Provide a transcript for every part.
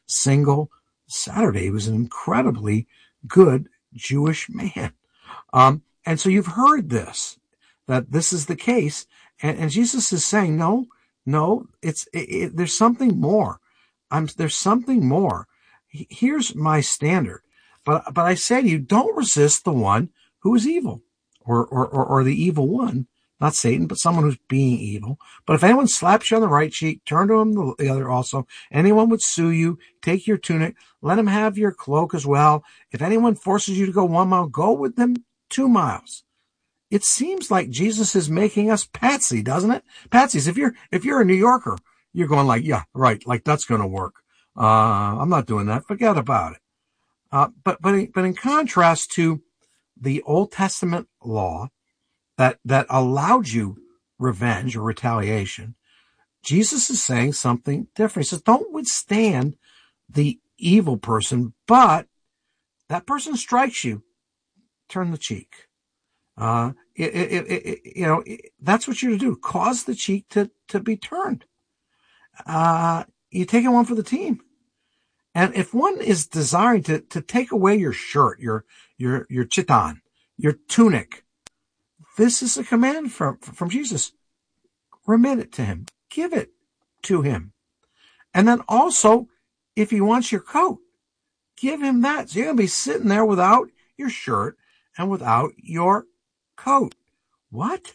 single Saturday. He was an incredibly good Jewish man. And so you've heard this, that this is the case. And Jesus is saying, no, there's something more. There's something more. Here's my standard. But I say to you, don't resist the one who is evil, or the evil one, not Satan, but someone who's being evil. But if anyone slaps you on the right cheek, turn to him the other also. Anyone would sue you, take your tunic, let him have your cloak as well. If anyone forces you to go 1 mile, go with them 2 miles. It seems like Jesus is making us patsy, doesn't it? Patsies. If you're a New Yorker, you're going like, yeah, right, like that's going to work. I'm not doing that. Forget about it. But in contrast to the Old Testament law that allowed you revenge or retaliation, Jesus is saying something different. He says, don't withstand the evil person, but that person strikes you, turn the cheek. That's what you're to do. Cause the cheek to be turned. You take it one for the team. And if one is desiring to take away your shirt, your chiton, your tunic, this is a command from Jesus. Remit it to him. Give it to him. And then also, if he wants your coat, give him that. So you're going to be sitting there without your shirt and without your coat. What?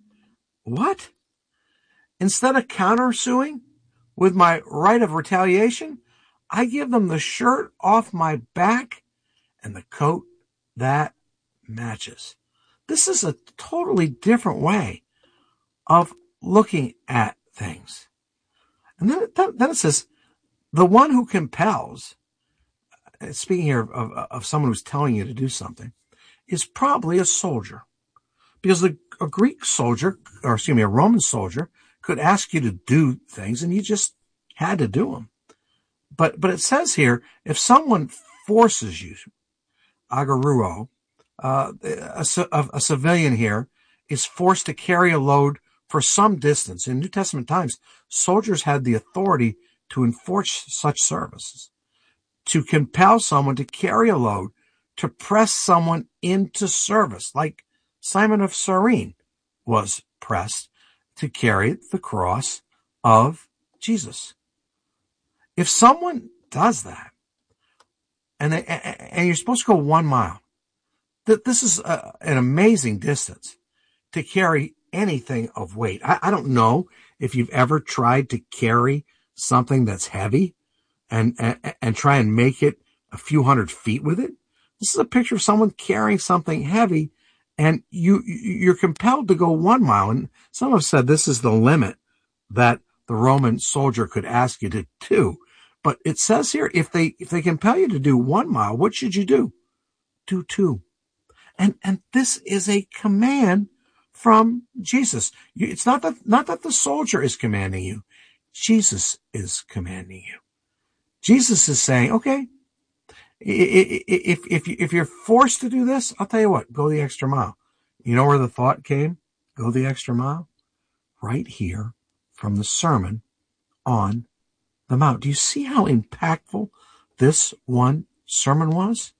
Instead of countersuing with my right of retaliation, I give them the shirt off my back and the coat that matches. This is a totally different way of looking at things. And then it says, the one who compels, speaking here of someone who's telling you to do something, is probably a soldier. Because a Greek soldier, or excuse me, a Roman soldier could ask you to do things and you just had to do them. But it says here, if someone forces you, agaruo, a civilian here is forced to carry a load for some distance. In New Testament times, soldiers had the authority to enforce such services, to compel someone to carry a load, to press someone into service, like Simon of Cyrene was pressed to carry the cross of Jesus. If someone does that, and you're supposed to go 1 mile, this is an amazing distance to carry anything of weight. I don't know if you've ever tried to carry something that's heavy and try and make it a few hundred feet with it. This is a picture of someone carrying something heavy, and you're compelled to go 1 mile. And some have said this is the limit that the Roman soldier could ask you to do. But it says here, if they compel you to do 1 mile, what should you do? Do 2. And this is a command from Jesus. It's not that the soldier is commanding you. Jesus is commanding you. Jesus is saying, okay, if you're forced to do this, I'll tell you what, go the extra mile. You know where the thought came? Go the extra mile? Right here from the Sermon on the Mount. Do you see how impactful this one sermon was?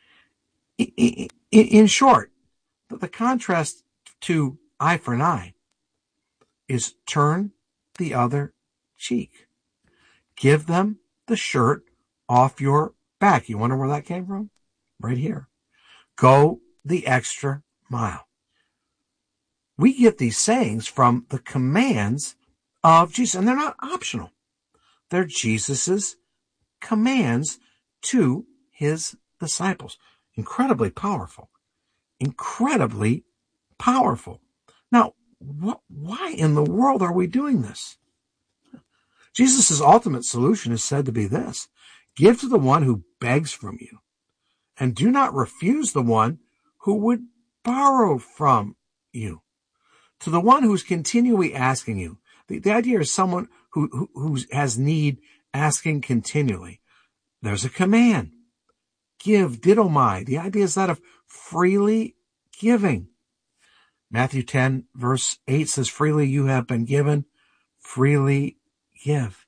In short, the contrast to eye for an eye is turn the other cheek. Give them the shirt off your back. You wonder where that came from? Right here. Go the extra mile. We get these sayings from the commands of Jesus, and they're not optional. They're Jesus's commands to his disciples. Incredibly powerful. Incredibly powerful. Now, why in the world are we doing this? Jesus' ultimate solution is said to be this: give to the one who begs from you, and do not refuse the one who would borrow from you. To the one who's continually asking you. The idea is someone who has need asking continually. There's a command. Give, didomai. The idea is that of freely giving. Matthew 10 verse 8 says, freely you have been given, freely give.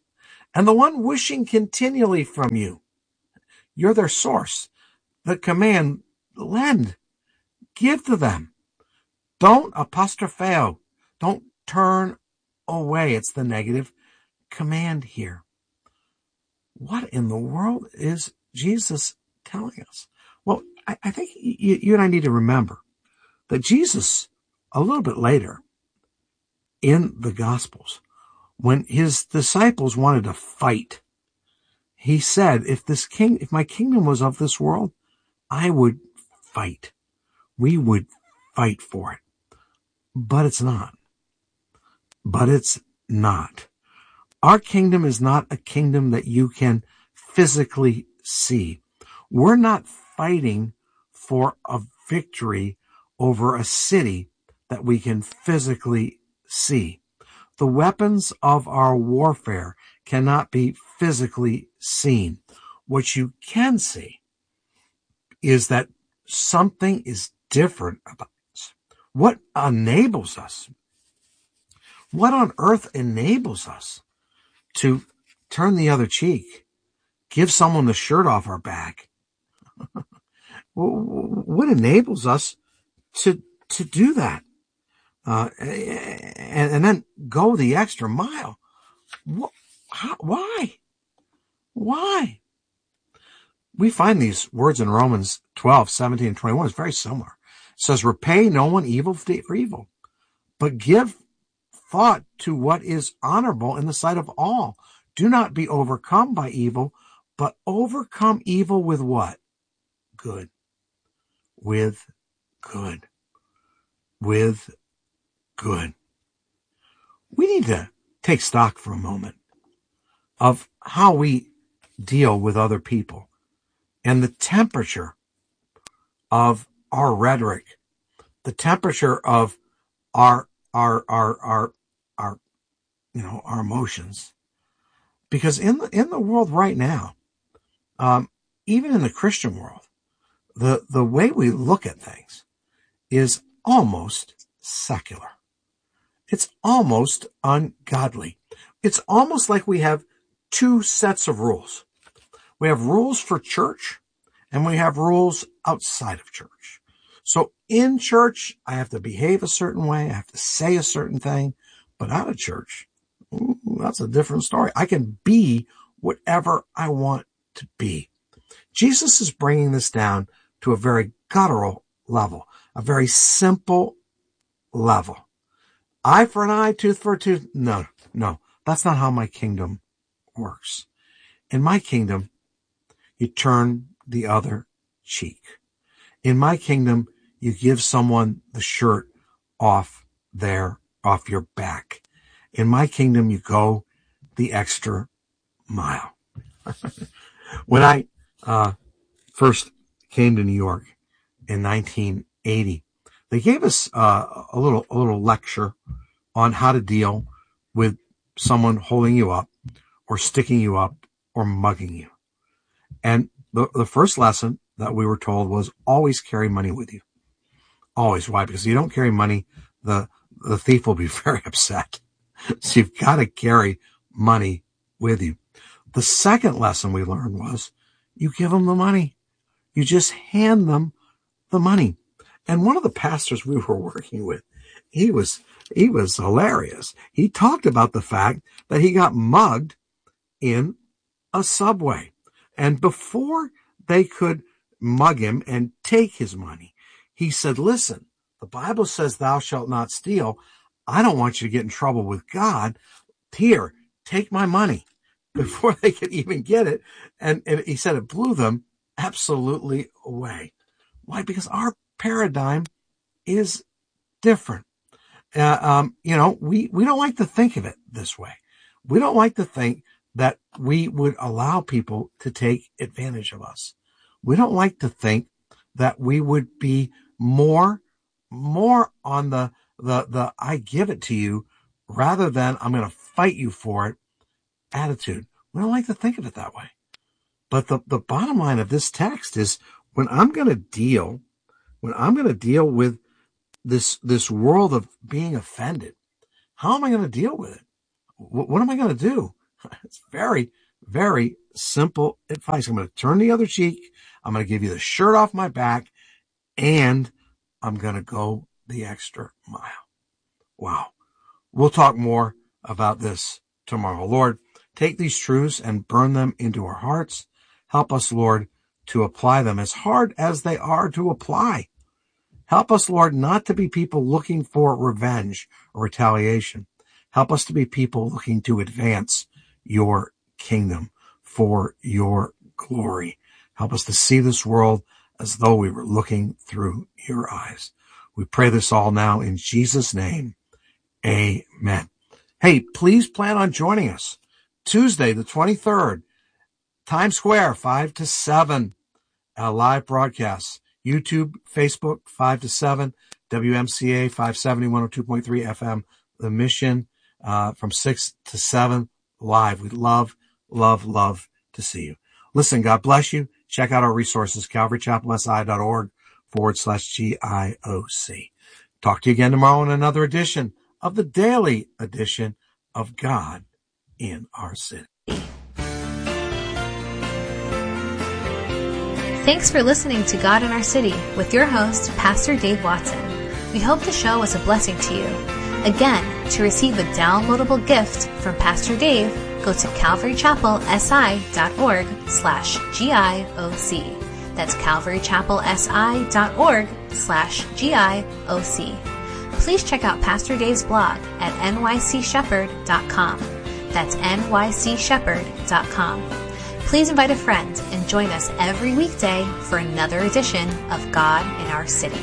and the one wishing continually from you. You're their source. The command, lend, give to them. Don't apostropheo. Don't turn away. It's the negative command here. What in the world is Jesus telling us? Well, I think you and I need to remember that Jesus, a little bit later in the Gospels, when his disciples wanted to fight, he said, if my kingdom was of this world, I would fight. We would fight for it. But it's not. But it's not. Our kingdom is not a kingdom that you can physically see. We're not fighting for a victory over a city that we can physically see. The weapons of our warfare cannot be physically seen. What you can see is that something is different about us. What enables us? What on earth enables us to turn the other cheek, give someone the shirt off our back? What enables us to do that? And then go the extra mile? Why? Why? We find these words in Romans 12, 17, and 21. It's very similar. It says, repay no one evil for evil, but give thought to what is honorable in the sight of all. Do not be overcome by evil, but overcome evil with what? Good. With good. With good. We need to take stock for a moment of how we deal with other people and the temperature of our rhetoric, the temperature of our emotions. Because in the world right now, even in the Christian world, the way we look at things is almost secular. It's almost ungodly. It's almost like we have two sets of rules. We have rules for church, and we have rules outside of church. So in church, I have to behave a certain way. I have to say a certain thing. But out of church, that's a different story. I can be whatever I want to be. Jesus is bringing this down to a very guttural level, a very simple level. Eye for an eye, tooth for a tooth. No, that's not how my kingdom works. In my kingdom, you turn the other cheek. In my kingdom, you give someone the shirt off your back. In my kingdom, you go the extra mile. When I first came to New York in 1980, they gave us a little lecture on how to deal with someone holding you up or sticking you up or mugging you. And the first lesson that we were told was always carry money with you. Always. Why? Because if you don't carry money, the thief will be very upset. So you've got to carry money with you. The second lesson we learned was you give them the money. You just hand them the money. And one of the pastors we were working with, he was hilarious. He talked about the fact that he got mugged in a subway. And before they could mug him and take his money, he said, listen, the Bible says thou shalt not steal. I don't want you to get in trouble with God. Here, take my money. Before they could even get it. And he said it blew them absolutely away. Why? Because our paradigm is different. We don't like to think of it this way. We don't like to think that we would allow people to take advantage of us. We don't like to think that we would be more on the I give it to you rather than I'm going to fight you for it attitude. We don't like to think of it that way. But the bottom line of this text is when I'm going to deal with this world of being offended, how am I going to deal with it? What am I going to do? It's very, very simple advice. I'm going to turn the other cheek. I'm going to give you the shirt off my back, and I'm going to go the extra mile. Wow. We'll talk more about this tomorrow. Lord, take these truths and burn them into our hearts. Help us, Lord, to apply them as hard as they are to apply. Help us, Lord, not to be people looking for revenge or retaliation. Help us to be people looking to advance your kingdom for your glory. Help us to see this world as though we were looking through your eyes. We pray this all now in Jesus' name. Amen. Hey, please plan on joining us Tuesday, the 23rd, Times Square, 5 to 7, live broadcasts. YouTube, Facebook, 5 to 7, WMCA 570, 102.3 FM, The Mission, from 6 to 7, live. We'd love to see you. Listen, God bless you. Check out our resources, calvarychapelsi.org/GIOC. Talk to you again tomorrow in another edition of the daily edition of God in Our City. Thanks for listening to God in Our City with your host, Pastor Dave Watson. We hope the show was a blessing to you. Again, to receive a downloadable gift from Pastor Dave, go to calvarychapelsi.org/GIOC. That's calvarychapelsi.org/GIOC. Please check out Pastor Dave's blog at nycshepherd.com. That's nycshepherd.com. Please invite a friend and join us every weekday for another edition of God in Our City.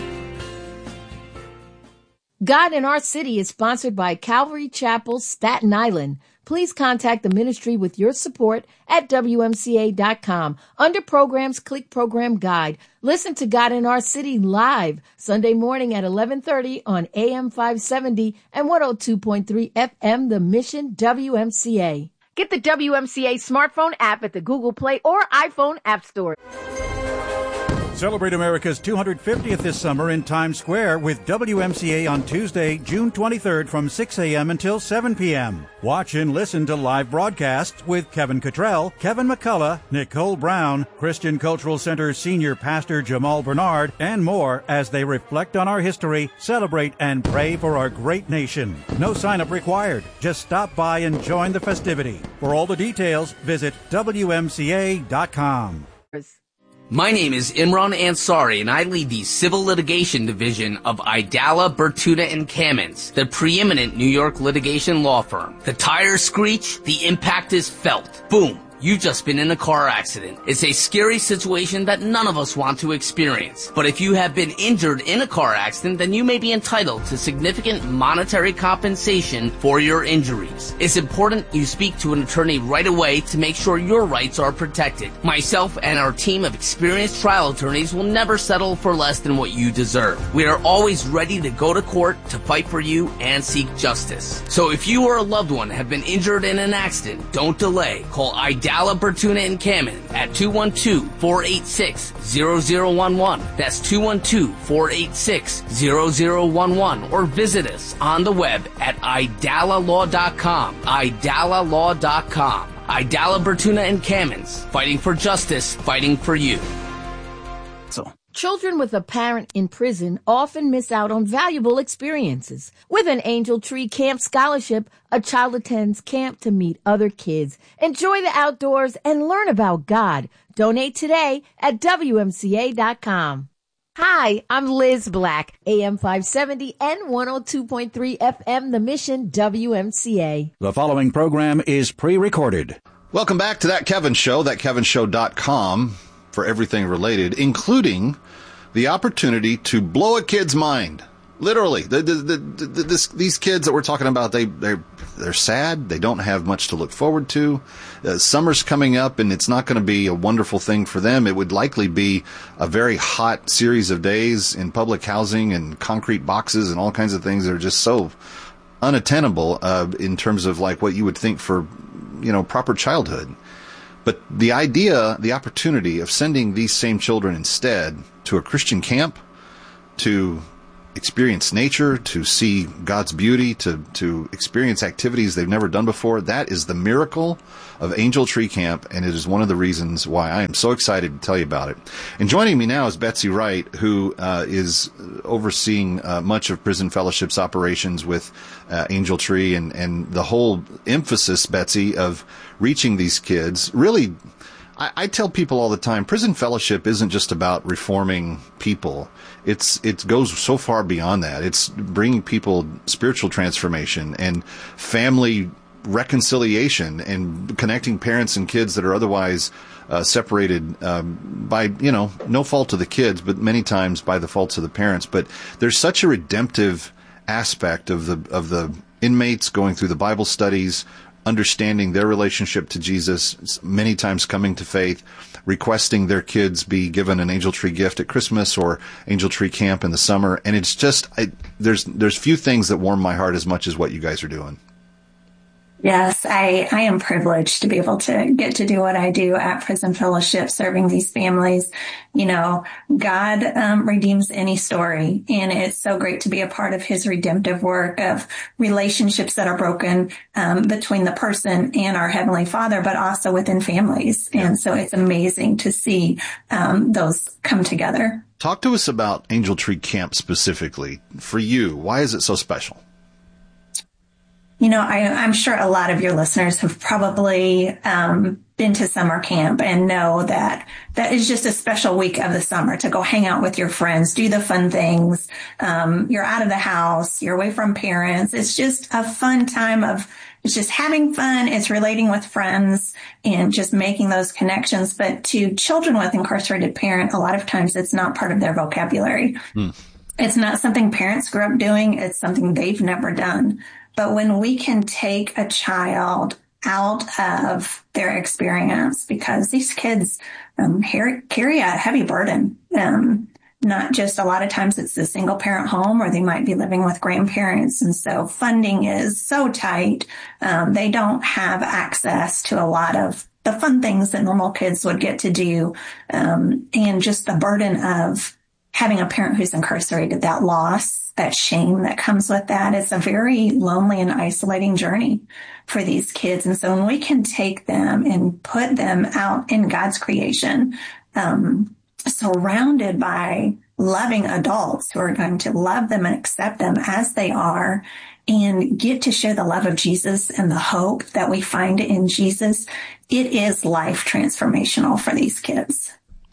God in Our City is sponsored by Calvary Chapel, Staten Island. Please contact the ministry with your support at WMCA.com. Under programs, click Program Guide. Listen to God in Our City live Sunday morning at 11:30 on AM 570 and 102.3 FM, The Mission WMCA. Get the WMCA smartphone app at the Google Play or iPhone App Store. Celebrate America's 250th this summer in Times Square with WMCA on Tuesday, June 23rd from 6 a.m. until 7 p.m. Watch and listen to live broadcasts with Kevin Cottrell, Kevin McCullough, Nicole Brown, Christian Cultural Center Senior Pastor Jamal Bernard, and more as they reflect on our history, celebrate, and pray for our great nation. No sign-up required. Just stop by and join the festivity. For all the details, visit WMCA.com. My name is Imran Ansari, and I lead the Civil Litigation Division of Idala, Bertuna & Kamins, the preeminent New York litigation law firm. The tires screech, the impact is felt. Boom. You've just been in a car accident. It's a scary situation that none of us want to experience. But if you have been injured in a car accident, then you may be entitled to significant monetary compensation for your injuries. It's important you speak to an attorney right away to make sure your rights are protected. Myself and our team of experienced trial attorneys will never settle for less than what you deserve. We are always ready to go to court to fight for you and seek justice. So if you or a loved one have been injured in an accident, don't delay. Call Idala, Bertuna & Kamen at 212-486-0011. That's 212-486-0011. Or visit us on the web at idalalaw.com. idalalaw.com. Idala, Bertuna & Kamins. Fighting for justice, fighting for you. Children with a parent in prison often miss out on valuable experiences. With an Angel Tree Camp Scholarship, a child attends camp to meet other kids, enjoy the outdoors, and learn about God. Donate today at WMCA.com. Hi, I'm Liz Black, AM 570 and 102.3 FM, The Mission WMCA. The following program is pre-recorded. Welcome back to That Kevin Show, thatkevinshow.com, for everything related, including the opportunity to blow a kid's mind. Literally, these kids that we're talking about, they're sad. They don't have much to look forward to. Summer's coming up, and it's not going to be a wonderful thing for them. It would likely be a very hot series of days in public housing and concrete boxes and all kinds of things that are just so unattainable in terms of like what you would think for, proper childhood. But the idea, the opportunity of sending these same children instead to a Christian camp, to experience nature, to see God's beauty, to experience activities they've never done before. That is the miracle of Angel Tree Camp, and it is one of the reasons why I am so excited to tell you about it. And joining me now is Betsy Wright, who is overseeing much of Prison Fellowship's operations with Angel Tree, and the whole emphasis, Betsy, of reaching these kids. Really, I tell people all the time, Prison Fellowship isn't just about reforming people. It goes so far beyond that. It's bringing people spiritual transformation and family reconciliation and connecting parents and kids that are otherwise separated by, no fault of the kids, but many times by the faults of the parents. But there's such a redemptive aspect of the inmates going through the Bible studies, understanding their relationship to Jesus, many times coming to faith, requesting their kids be given an Angel Tree gift at Christmas or Angel Tree Camp in the summer. And it's just, there's few things that warm my heart as much as what you guys are doing. Yes, I am privileged to be able to get to do what I do at Prison Fellowship, serving these families. God redeems any story, and it's so great to be a part of his redemptive work of relationships that are broken between the person and our Heavenly Father, but also within families. Yeah. And so it's amazing to see those come together. Talk to us about Angel Tree Camp specifically. For you, why is it so special? I'm sure a lot of your listeners have probably been to summer camp and know that is just a special week of the summer to go hang out with your friends, do the fun things. You're out of the house, you're away from parents. It's just a fun time it's just having fun. It's relating with friends and just making those connections. But to children with incarcerated parents, a lot of times it's not part of their vocabulary. It's not something parents grew up doing. It's something they've never done. But when we can take a child out of their experience, because these kids carry a heavy burden, not just a lot of times it's a single parent home, or they might be living with grandparents. And so funding is so tight. They don't have access to a lot of the fun things that normal kids would get to do. And just the burden of having a parent who's incarcerated, that loss, that shame that comes with that. It's a very lonely and isolating journey for these kids. And so when we can take them and put them out in God's creation, surrounded by loving adults who are going to love them and accept them as they are, and get to share the love of Jesus and the hope that we find in Jesus, it is life transformational for these kids.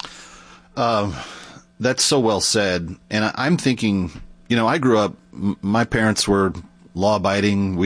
That's so well said. And I'm thinking, I grew up, my parents were law-abiding.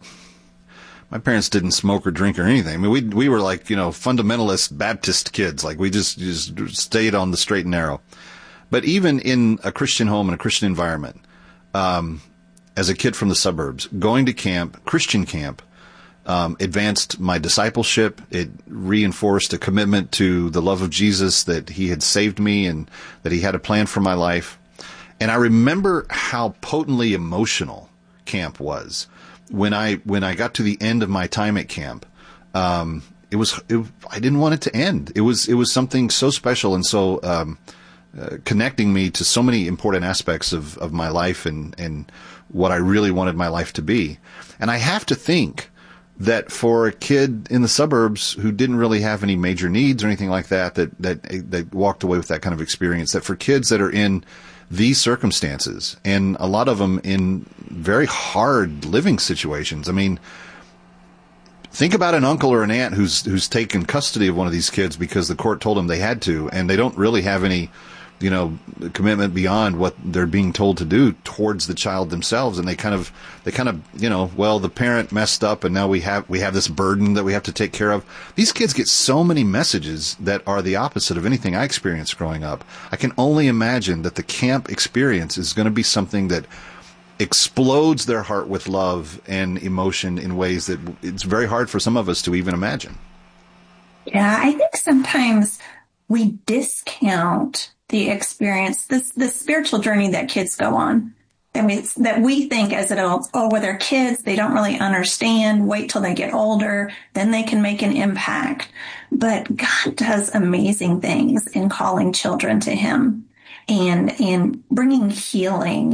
My parents didn't smoke or drink or anything. I mean, we were like, fundamentalist Baptist kids. Like we just stayed on the straight and narrow. But even in a Christian home and a Christian environment, as a kid from the suburbs, going to camp, Christian camp, advanced my discipleship. It reinforced a commitment to the love of Jesus, that he had saved me and that he had a plan for my life. And I remember how potently emotional camp was. When I got to the end of my time at camp, I didn't want it to end. It was something so special and so connecting me to so many important aspects of my life and what I really wanted my life to be. And I have to think that for a kid in the suburbs who didn't really have any major needs or anything like that walked away with that kind of experience, that for kids that are in these circumstances, and a lot of them in very hard living situations. I mean, think about an uncle or an aunt who's taken custody of one of these kids because the court told them they had to, and they don't really have any, commitment beyond what they're being told to do towards the child themselves. And they kind of, the parent messed up and now we have this burden that we have to take care of. These kids get so many messages that are the opposite of anything I experienced growing up. I can only imagine that the camp experience is going to be something that explodes their heart with love and emotion in ways that it's very hard for some of us to even imagine. Yeah, I think sometimes we discount the experience, the spiritual journey that kids go on, that we think as adults, well, they're kids, they don't really understand, wait till they get older, then they can make an impact. But God does amazing things in calling children to him and bringing healing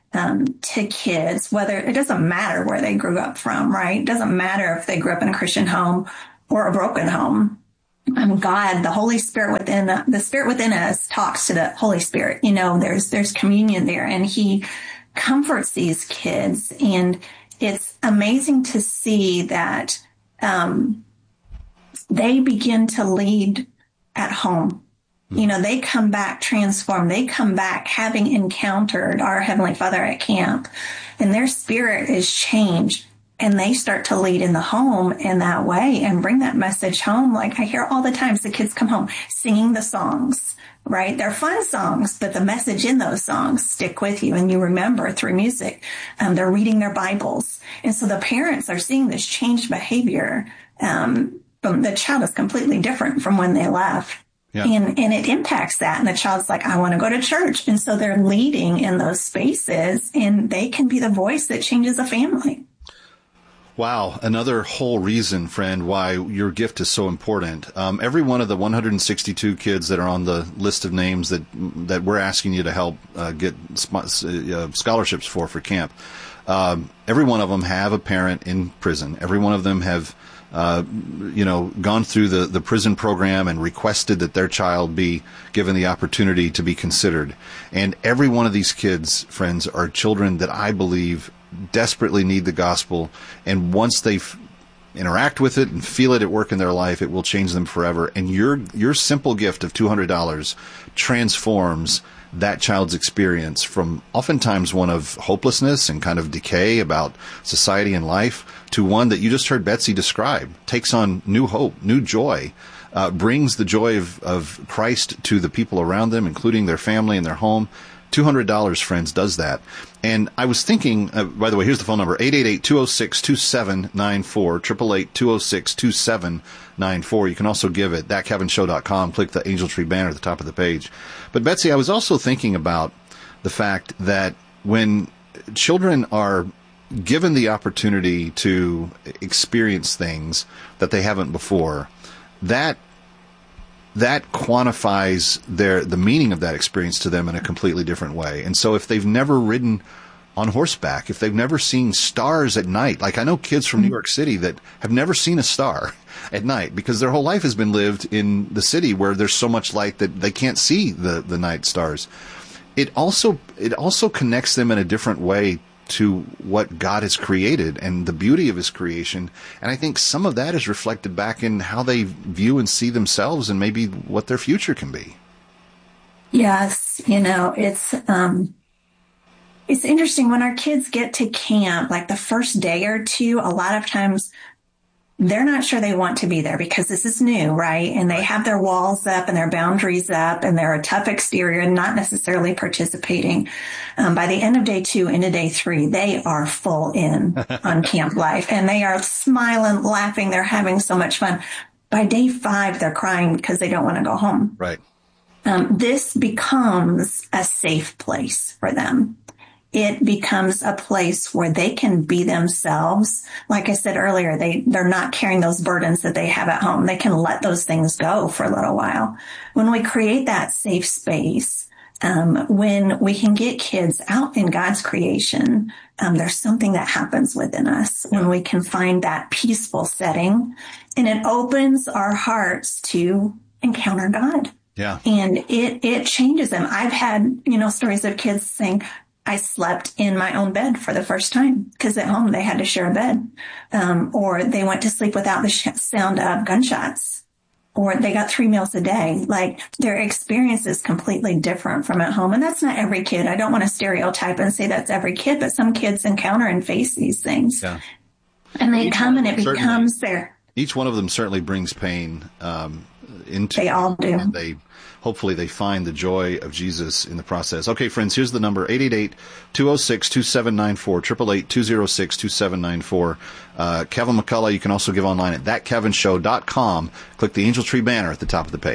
to kids, whether it doesn't matter where they grew up from, right? It doesn't matter if they grew up in a Christian home or a broken home. God, the Holy Spirit the Spirit within us talks to the Holy Spirit. There's communion there, and he comforts these kids. And it's amazing to see that, they begin to lead at home. They come back transformed. They come back having encountered our Heavenly Father at camp, and their spirit is changed. And they start to lead in the home in that way and bring that message home. Like I hear all the times the kids come home singing the songs, right? They're fun songs, but the message in those songs stick with you and you remember through music. They're reading their Bibles. And so the parents are seeing this changed behavior. The child is completely different from when they left. Yeah. And it impacts that. And the child's like, I want to go to church. And so they're leading in those spaces, and they can be the voice that changes a family. Wow. Another whole reason, friend, why your gift is so important. Every one of the 162 kids that are on the list of names that we're asking you to help get scholarships for camp, every one of them have a parent in prison. Every one of them have gone through the prison program and requested that their child be given the opportunity to be considered. And every one of these kids, friends, are children that I believe desperately need the gospel. And once they interact with it and feel it at work in their life, it will change them forever. And your simple gift of $200 transforms that child's experience from oftentimes one of hopelessness and kind of decay about society and life to one that you just heard Betsy describe, takes on new hope, new joy, brings the joy of Christ to the people around them, including their family and their home. $200, friends, does that. And I was thinking, by the way, here's the phone number, 888-206-2794, 888-206-2794. You can also give at thatkevinshow.com. Click the Angel Tree banner at the top of the page. But Betsy, I was also thinking about the fact that when children are given the opportunity to experience things that they haven't before, that quantifies the meaning of that experience to them in a completely different way. And so if they've never ridden on horseback, if they've never seen stars at night, like I know kids from New York City that have never seen a star at night because their whole life has been lived in the city where there's so much light that they can't see the night stars. It also connects them in a different way to what God has created and the beauty of his creation. And I think some of that is reflected back in how they view and see themselves and maybe what their future can be. Yes. It's interesting when our kids get to camp, like the first day or two, a lot of times they're not sure they want to be there because this is new, right? And they have their walls up and their boundaries up and they're a tough exterior and not necessarily participating. By the end of day 2 into day 3, they are full in on camp life and they are smiling, laughing. They're having so much fun. By day 5, they're crying because they don't want to go home. Right. This becomes a safe place for them. It becomes a place where they can be themselves. Like I said earlier, they're not carrying those burdens that they have at home. They can let those things go for a little while. When we create that safe space, when we can get kids out in God's creation, there's something that happens within us when we can find that peaceful setting, and it opens our hearts to encounter God. Yeah. And it changes them. I've had, stories of kids saying, I slept in my own bed for the first time because at home they had to share a bed, or they went to sleep without the sound of gunshots, or they got 3 meals a day. Like their experience is completely different from at home. And that's not every kid. I don't want to stereotype and say that's every kid, but some kids encounter and face these things. Yeah. And they come and it becomes their... Each one of them certainly brings pain into... They all do. And hopefully they find the joy of Jesus in the process. Okay, friends, here's the number, 888-206-2794, 888-206-2794. Kevin McCullough, you can also give online at thatkevinshow.com. Click the Angel Tree banner at the top of the page.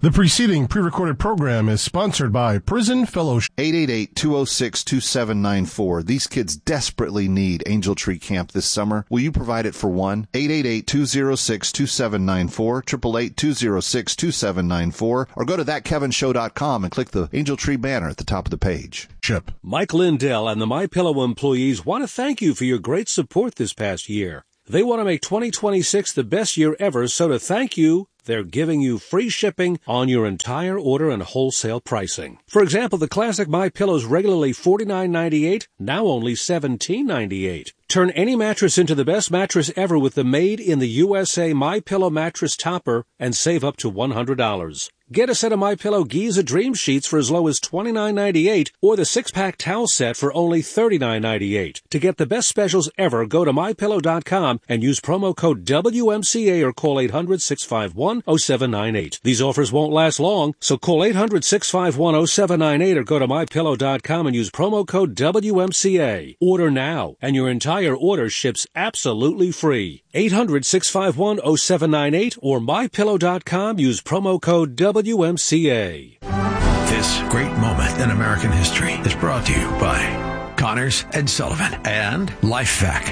The preceding pre-recorded program is sponsored by Prison Fellowship. 888-206-2794. These kids desperately need Angel Tree Camp this summer. Will you provide it for one? 888-206-2794, 888-206-2794, or go to thatkevinshow.com and click the Angel Tree banner at the top of the page. Mike Lindell and the MyPillow employees want to thank you for your great support this past year. They want to make 2026 the best year ever, so to thank you, they're giving you free shipping on your entire order and wholesale pricing. For example, the classic MyPillow's regularly $49.98, now only $17.98. Turn any mattress into the best mattress ever with the made-in-the-USA MyPillow mattress topper and save up to $100. Get a set of MyPillow Giza Dream Sheets for as low as $29.98 or the 6-pack towel set for only $39.98. To get the best specials ever, go to MyPillow.com and use promo code WMCA or call 800-651-0798. These offers won't last long, so call 800-651-0798 or go to MyPillow.com and use promo code WMCA. Order now, and your entire order ships absolutely free. 800-651-0798 or MyPillow.com. Use promo code WMCA. This great moment in American history is brought to you by Connors and Sullivan and LifeVac.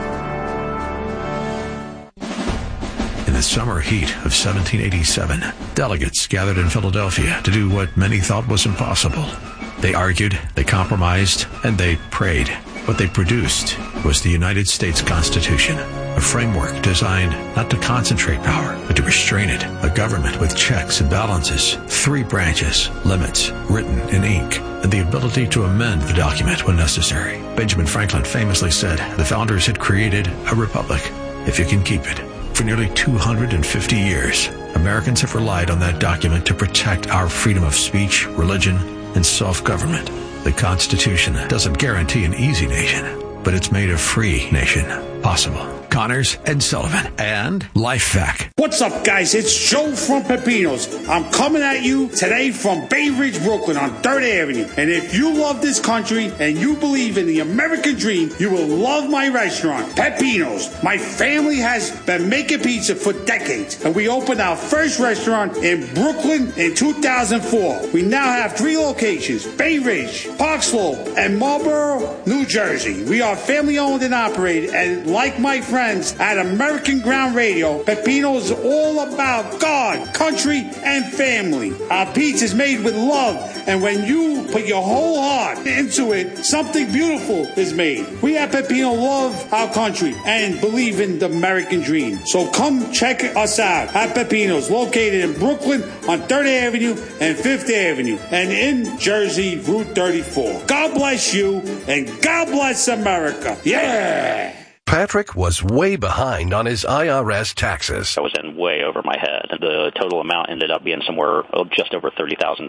In the summer heat of 1787, delegates gathered in Philadelphia to do what many thought was impossible. They argued, they compromised, and they prayed. What they produced was the United States Constitution, a framework designed not to concentrate power, but to restrain it, a government with checks and balances, 3 branches, limits, written in ink, and the ability to amend the document when necessary. Benjamin Franklin famously said, the founders had created a republic, if you can keep it. For nearly 250 years, Americans have relied on that document to protect our freedom of speech, religion, and self-government. The Constitution doesn't guarantee an easy nation, but it's made a free nation possible. Connors and Sullivan and LifeVac. What's up, guys? It's Joe from Pepinos. I'm coming at you today from Bay Ridge, Brooklyn on 3rd Avenue. And if you love this country and you believe in the American dream, you will love my restaurant, Pepinos. My family has been making pizza for decades, and we opened our first restaurant in Brooklyn in 2004. We now have 3 locations, Bay Ridge, Park Slope, and Marlboro, New Jersey. We are family owned and operated, and like my friends at American Ground Radio, Pepino is all about God, country, and family. Our pizza is made with love, and when you put your whole heart into it, something beautiful is made. We at Pepino love our country and believe in the American dream. So come check us out at Pepino's, located in Brooklyn on 3rd Avenue and 5th Avenue, and in Jersey, Route 34. God bless you, and God bless America. Yeah! Patrick was way behind on his IRS taxes. I was in way over my head. The total amount ended up being somewhere just over $30,000.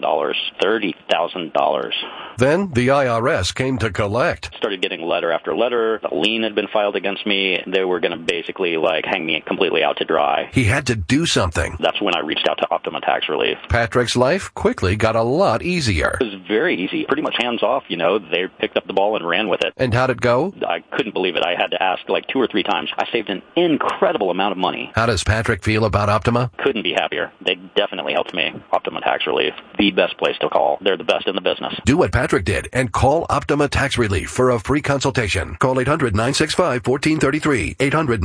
$30,000. Then the IRS came to collect. Started getting letter after letter. A lien had been filed against me. They were going to basically hang me completely out to dry. He had to do something. That's when I reached out to Optima Tax Relief. Patrick's life quickly got a lot easier. It was very easy. Pretty much hands off, They picked up the ball and ran with it. And how'd it go? I couldn't believe it. I had to ask 2 or 3 times. I saved an incredible amount of money. How does Patrick feel about Optima? Couldn't be happier. They definitely helped me. Optima Tax Relief. The best place to call. They're the best in the business. Do what Patrick did and call Optima Tax Relief for a free consultation. Call 800-965-1433.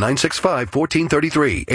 800-965-1433.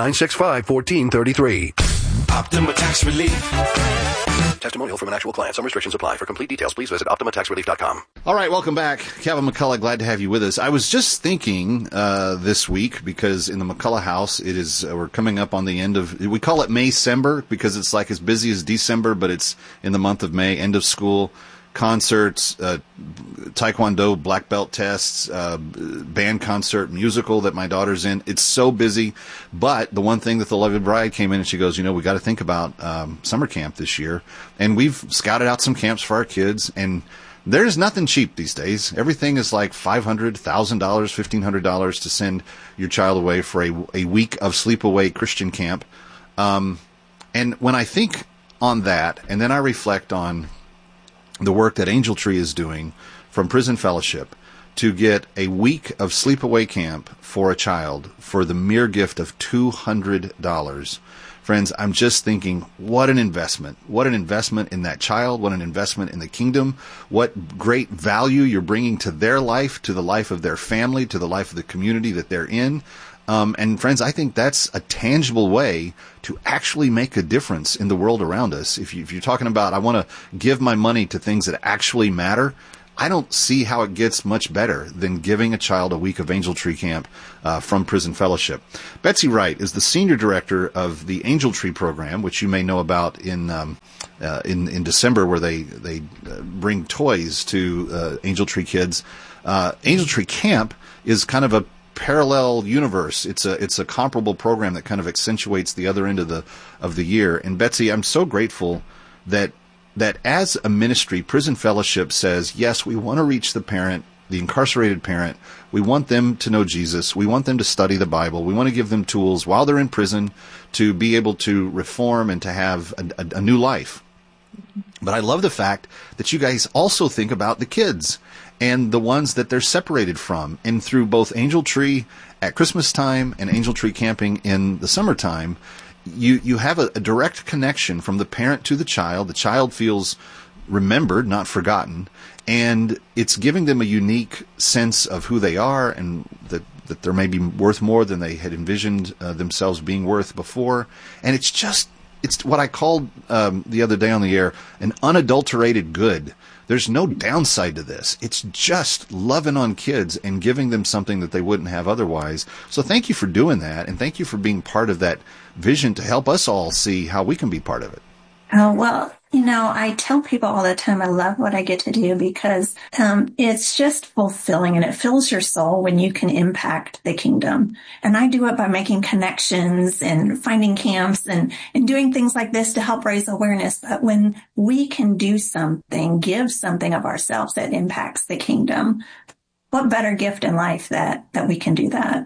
800-965-1433. Optima Tax Relief. Testimonial from an actual client. Some restrictions apply. For complete details, please visit OptimaTaxRelief.com. All right, welcome back. Kevin McCullough, glad to have you with us. I was just thinking this week, because in the McCullough house, it is we're coming up on the end of, we call it May-cember because it's as busy as December, but it's in the month of May, end of school, concerts, taekwondo black belt tests, band concert, musical that my daughter's in. It's so busy. But the one thing that the Lovely Bride came in and she goes, we got to think about summer camp this year. And we've scouted out some camps for our kids, and there's nothing cheap these days. Everything is like $500, $1,000, $1,500 to send your child away for a week of sleepaway Christian camp. And when I think on that, and then I reflect on the work that Angel Tree is doing from Prison Fellowship to get a week of sleepaway camp for a child for the mere gift of $200. Friends, friends, I'm just thinking, what an investment. What an investment in that child. What an investment in the kingdom. What great value you're bringing to their life, to the life of their family, to the life of the community that they're in. And friends, I think that's a tangible way to actually make a difference in the world around us. If you're talking about, I want to give my money to things that actually matter, I don't see how it gets much better than giving a child a week of Angel Tree Camp from Prison Fellowship. Betsy Wright is the senior director of the Angel Tree program, which you may know about in December, where they bring toys to Angel Tree kids. Angel Tree Camp is kind of a parallel universe. It's a comparable program that kind of accentuates the other end of the year. And Betsy, I'm so grateful that as a ministry, Prison Fellowship says, yes, we want to reach the parent, the incarcerated parent. We want them to know Jesus. We want them to study the Bible. We want to give them tools while they're in prison to be able to reform and to have a new life. But I love the fact that you guys also think about the kids and the ones that they're separated from. And through both Angel Tree at Christmas time and Angel Tree camping in the summertime, you have a direct connection from the parent to the child. The child feels remembered, not forgotten, and it's giving them a unique sense of who they are and that they're maybe worth more than they had envisioned themselves being worth before. And it's what I called the other day on the air an unadulterated good. There's no downside to this. It's just loving on kids and giving them something that they wouldn't have otherwise. So thank you for doing that, and thank you for being part of that vision to help us all see how we can be part of it. Oh, well, I tell people all the time I love what I get to do because it's just fulfilling and it fills your soul when you can impact the kingdom. And I do it by making connections and finding camps and doing things like this to help raise awareness. But when we can do something, give something of ourselves that impacts the kingdom, what better gift in life that we can do that?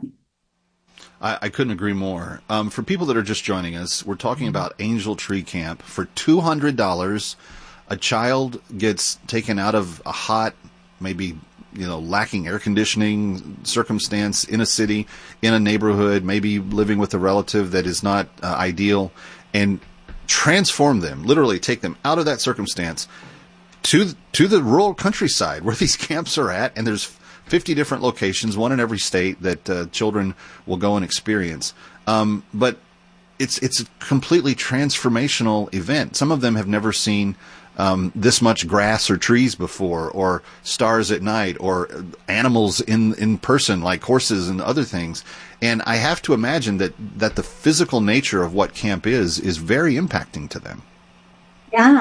I couldn't agree more. For people that are just joining us, we're talking about Angel Tree Camp. For $200, a child gets taken out of a hot, maybe, lacking air conditioning circumstance in a city, in a neighborhood, maybe living with a relative that is not ideal, and transform them, literally take them out of that circumstance to the rural countryside where these camps are at, and there's 50 different locations, one in every state that children will go and experience. But it's a completely transformational event. Some of them have never seen this much grass or trees before, or stars at night, or animals in person like horses and other things. And I have to imagine that the physical nature of what camp is very impacting to them. Yeah,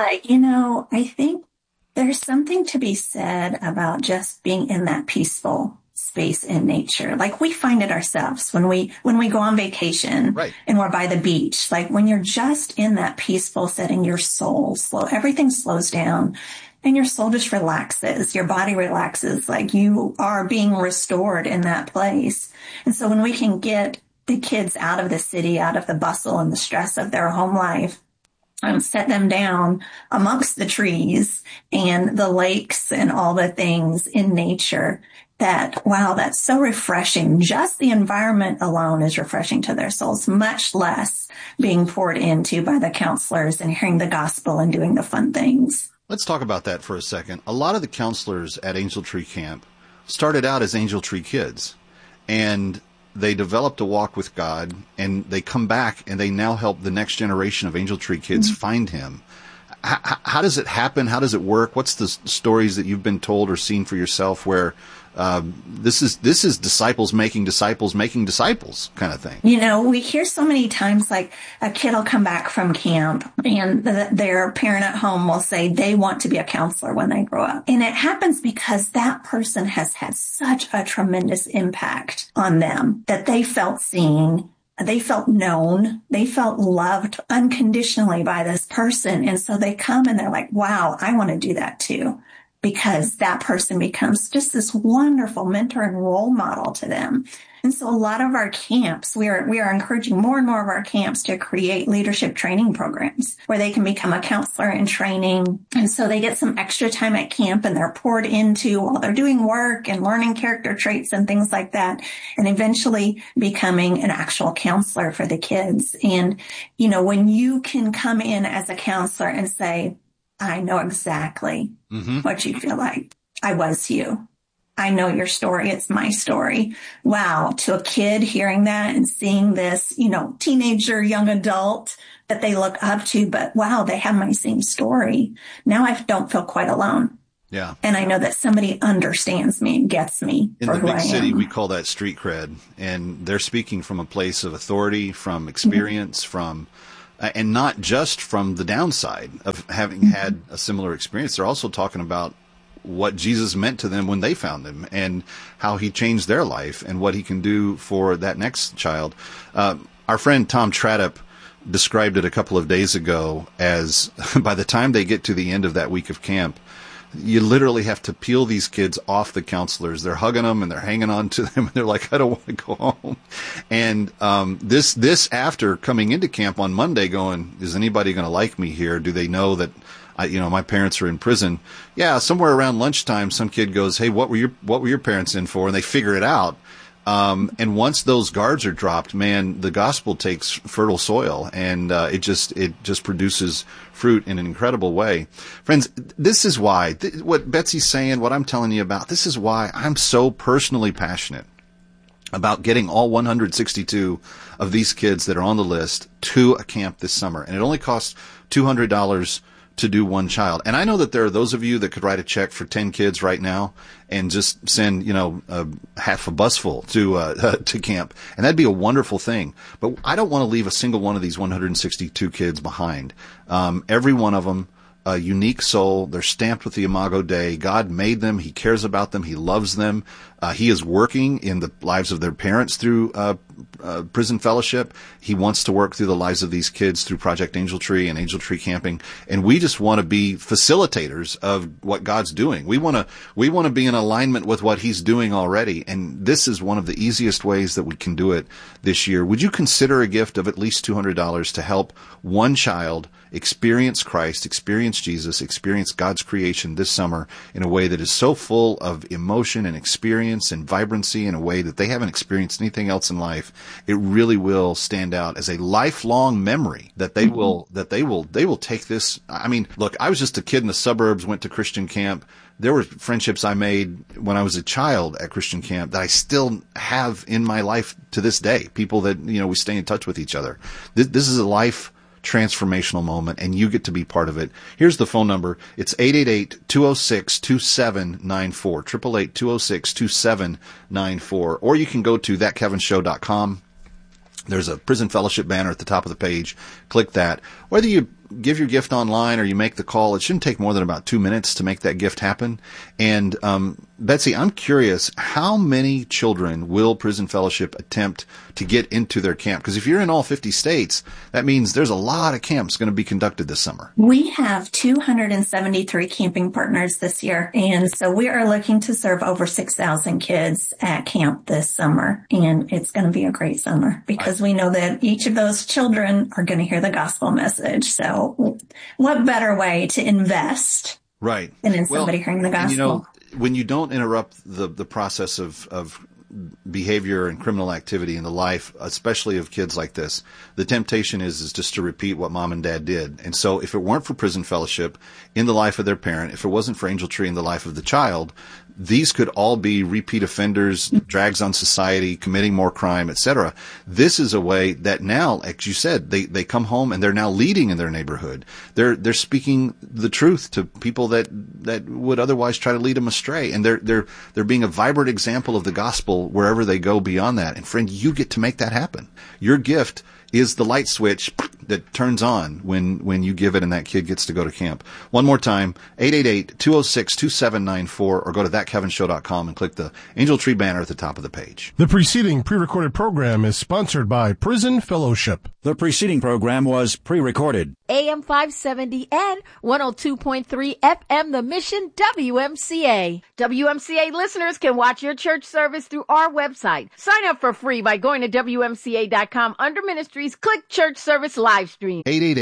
I think there's something to be said about just being in that peaceful space in nature. Like we find it ourselves when we go on vacation, right, and we're by the beach. Like when you're just in that peaceful setting, your soul everything slows down and your soul just relaxes. Your body relaxes, like you are being restored in that place. And so when we can get the kids out of the city, out of the bustle and the stress of their home life, and set them down amongst the trees and the lakes and all the things in nature, that's so refreshing. Just the environment alone is refreshing to their souls, much less being poured into by the counselors and hearing the gospel and doing the fun things. Let's talk about that for a second. A lot of the counselors at Angel Tree Camp started out as Angel Tree kids, and they developed a walk with God, and they come back and they now help the next generation of Angel Tree kids find him. How does it happen? How does it work? What's the stories that you've been told or seen for yourself where this is disciples making disciples kind of thing? We hear so many times like a kid will come back from camp and their parent at home will say they want to be a counselor when they grow up. And it happens because that person has had such a tremendous impact on them that they felt seen. They felt known. They felt loved unconditionally by this person. And so they come and they're like, wow, I want to do that too. because that person becomes just this wonderful mentor and role model to them. And so a lot of our camps, we are encouraging more and more of our camps to create leadership training programs where they can become a counselor in training. And so they get some extra time at camp and they're poured into while they're doing work and learning character traits and things like that, and eventually becoming an actual counselor for the kids. And, you know, when you can come in as a counselor and say, I know exactly what you feel like. I was you. I know your story. It's my story. Wow. To a kid hearing that and seeing this, you know, teenager, young adult that they look up to, but wow, they have my same story. Now I don't feel quite alone. Yeah. And I know that somebody understands me and gets me. In the big city, we call that street cred. And they're speaking from a place of authority, from experience, from, and not just from the downside of having had a similar experience. They're also talking about what Jesus meant to them when they found him and how he changed their life and what he can do for that next child. Our friend Tom Tradup described it a couple of days ago as by the time they get to the end of that week of camp, you literally have to peel these kids off the counselors. They're hugging them and they're hanging on to them. And they're like, I don't want to go home. And this after coming into camp on Monday going, is anybody going to like me here? Do they know that my parents are in prison? Yeah, somewhere around lunchtime, some kid goes, hey, what were your parents in for? And they figure it out. And once those guards are dropped, man, the gospel takes fertile soil and it just produces fruit in an incredible way. Friends, this is why what Betsy's saying, what I'm telling you about, this is why I'm so personally passionate about getting all 162 of these kids that are on the list to a camp this summer. And it only costs $200 to do one child. And I know that there are those of you that could write a check for 10 kids right now and just send, half a bus full to camp. And that'd be a wonderful thing. But I don't want to leave a single one of these 162 kids behind. Every one of them, a unique soul. They're stamped with the Imago Dei. God made them. He cares about them. He loves them. He is working in the lives of their parents through prison fellowship. He wants to work through the lives of these kids through Project Angel Tree and Angel Tree Camping. And we just want to be facilitators of what God's doing. We want to be in alignment with what he's doing already. And this is one of the easiest ways that we can do it this year. Would you consider a gift of at least $200 to help one child experience Christ, experience Jesus, experience God's creation this summer in a way that is so full of emotion and experience and vibrancy in a way that they haven't experienced anything else in life? It really will stand out as a lifelong memory that they will take this. I mean, look, I was just a kid in the suburbs, went to Christian camp. There were friendships I made when I was a child at Christian camp that I still have in my life to this day. People that, we stay in touch with each other. This is a life transformational moment, and you get to be part of it. Here's the phone number. It's 888-206-2794, 888-206-2794, or you can go to thatkevinshow.com. There's a prison fellowship banner at the top of the page. Click that. Whether you give your gift online or you make the call, it shouldn't take more than about 2 minutes to make that gift happen. And Betsy, I'm curious, how many children will Prison Fellowship attempt to get into their camp? Because if you're in all 50 states, that means there's a lot of camps going to be conducted this summer. We have 273 camping partners this year. And so we are looking to serve over 6,000 kids at camp this summer. And it's going to be a great summer because we know that each of those children are going to hear the gospel message. So what better way to invest than in somebody hearing the gospel? When you don't interrupt the process of behavior and criminal activity in the life, especially of kids like this, the temptation is just to repeat what mom and dad did. And so if it weren't for Prison Fellowship in the life of their parent, if it wasn't for Angel Tree in the life of the child, these could all be repeat offenders, drags on society, committing more crime, etc. This is a way that now, like you said, they come home and they're now leading in their neighborhood. They're speaking the truth to people that would otherwise try to lead them astray. And they're being a vibrant example of the gospel wherever they go beyond that. And friend, you get to make that happen. Your gift is the light switch that turns on when you give it and that kid gets to go to camp. One more time, 888-206-2794, or go to thatkevinshow.com and click the Angel Tree banner at the top of the page. The preceding pre-recorded program is sponsored by Prison Fellowship. The preceding program was pre-recorded. AM 570 and 102.3 FM, The Mission, WMCA. WMCA listeners can watch your church service through our website. Sign up for free by going to WMCA.com. Under Ministries, click Church Service Live Stream.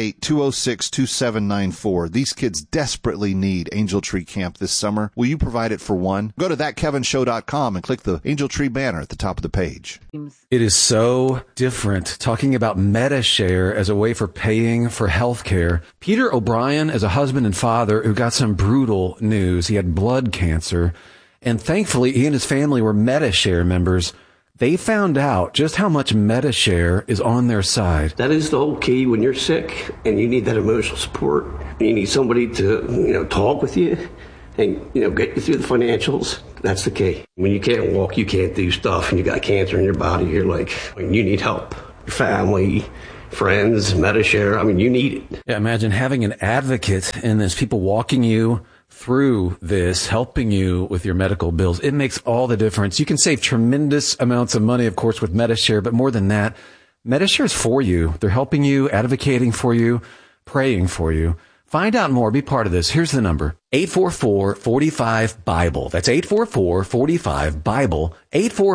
888-206-2794. These kids desperately need Angel Tree Camp this summer. Will you provide it for one? Go to thatkevinshow.com and click the Angel Tree banner at the top of the page. It is so different talking about MediShare as a way for paying for health care. Peter O'Brien is a husband and father who got some brutal news. He had blood cancer, and thankfully he and his family were MediShare members. They found out just how much MediShare is on their side. That is the whole key when you're sick and you need that emotional support. You need somebody to, talk with you and, get you through the financials. That's the key. When you can't walk, you can't do stuff, and you got cancer in your body, you're like, you need help. Your family, friends, MediShare, you need it. Yeah, imagine having an advocate in this, people walking you through this, helping you with your medical bills. It makes all the difference. You can save tremendous amounts of money, of course, with MediShare, but more than that, MediShare is for you. They're helping you, advocating for you, praying for you. Find out more. Be part of this. Here's the number. 844-45-BIBLE. That's 844-45-BIBLE.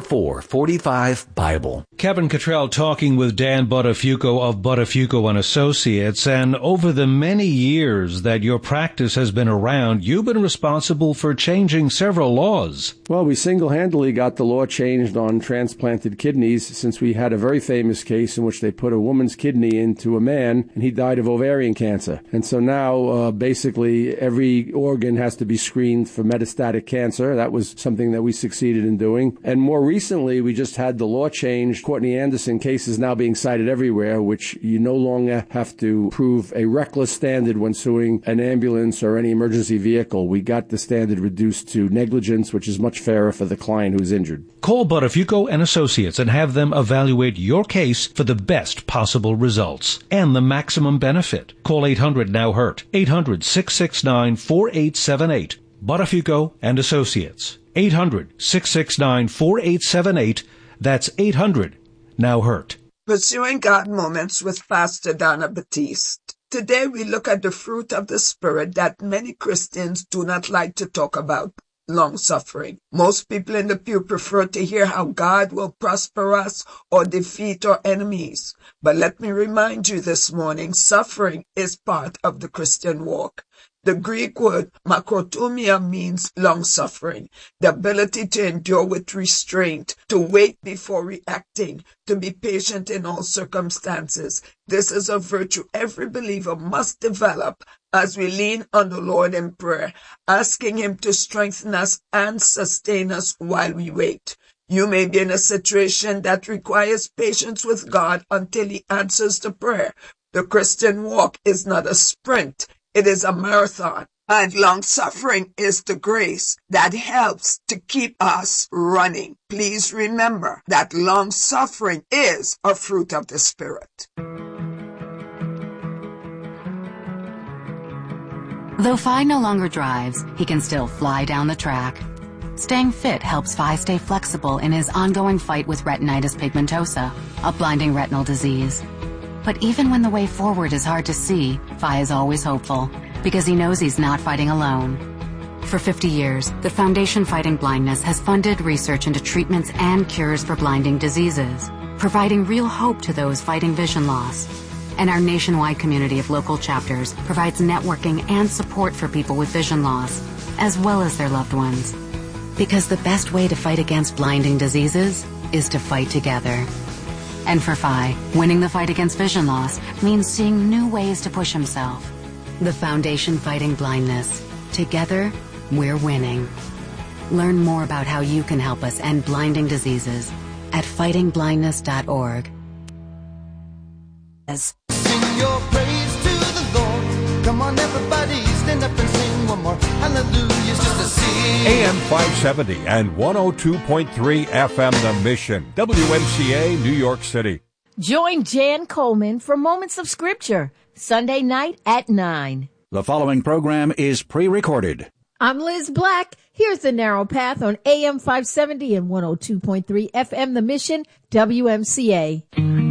844-45-BIBLE. Kevin Cottrell talking with Dan Buttafuoco of Buttafuoco & Associates. And over the many years that your practice has been around, you've been responsible for changing several laws. Well, we single-handedly got the law changed on transplanted kidneys, since we had a very famous case in which they put a woman's kidney into a man, and he died of ovarian cancer. And so now, basically, every organ has to be screened for metastatic cancer. That was something that we succeeded in doing. And more recently, we just had the law changed. Courtney Anderson case is now being cited everywhere, which you no longer have to prove a reckless standard when suing an ambulance or any emergency vehicle. We got the standard reduced to negligence, which is much fairer for the client who's injured. Call Buttafuoco & Associates and have them evaluate your case for the best possible results and the maximum benefit. Call 800-NOW-HURT, 800-669-4878. Buttafuoco & Associates, 800-669-4878. That's 800-NOW-HURT. Pursuing God Moments with Pastor Donna Batiste. Today we look at the fruit of the Spirit that many Christians do not like to talk about. Long-suffering. Most people in the pew prefer to hear how God will prosper us or defeat our enemies. But let me remind you this morning, suffering is part of the Christian walk. The Greek word makrothumia means long-suffering, the ability to endure with restraint, to wait before reacting, to be patient in all circumstances. This is a virtue every believer must develop as we lean on the Lord in prayer, asking Him to strengthen us and sustain us while we wait. You may be in a situation that requires patience with God until He answers the prayer. The Christian walk is not a sprint. It is a marathon, and long-suffering is the grace that helps to keep us running. Please remember that long-suffering is a fruit of the Spirit. Though Phi no longer drives, he can still fly down the track. Staying fit helps Phi stay flexible in his ongoing fight with retinitis pigmentosa, a blinding retinal disease. But even when the way forward is hard to see, Phi is always hopeful, because he knows he's not fighting alone. For 50 years, the Foundation Fighting Blindness has funded research into treatments and cures for blinding diseases, providing real hope to those fighting vision loss. And our nationwide community of local chapters provides networking and support for people with vision loss, as well as their loved ones. Because the best way to fight against blinding diseases is to fight together. And for Phi, winning the fight against vision loss means seeing new ways to push himself. The Foundation Fighting Blindness. Together, we're winning. Learn more about how you can help us end blinding diseases at fightingblindness.org. Sing your praise to the Lord. Come on, everybody, stand up and sing one more. Hallelujah's just a sing. AM 570 and 102.3 FM The Mission, WMCA, New York City. Join Jan Coleman for Moments of Scripture, Sunday night at 9. The following program is pre-recorded. I'm Liz Black. Here's The Narrow Path on AM 570 and 102.3 FM The Mission, WMCA.